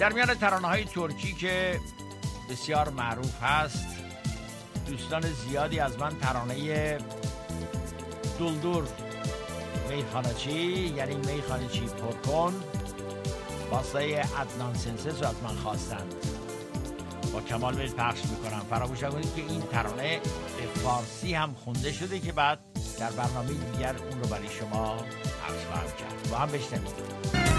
در میان ترانه‌های ترکی که بسیار معروف هست، دوستان زیادی از من ترانه دلدور میخانچی، یعنی میخانچی پر کن، واسه عدنان سنسس رو از من خواستند. با کمال میل پخش میکنم. فراموش نکنید که این ترانه به فارسی هم خونده شده که بعد در برنامه دیگر اون رو برای شما پخش خواهم کرد. با هم بشنوید.